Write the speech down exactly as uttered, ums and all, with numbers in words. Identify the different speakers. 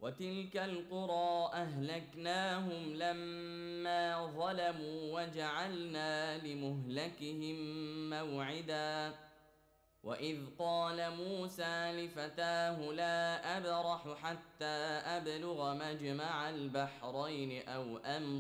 Speaker 1: وتلك القرى أهلكناهم لما ظلموا وجعلنا لمهلكهم موعدا وإذ قال موسى لفتاه لا أبرح حتى أبلغ مجمع البحرين أو أمضي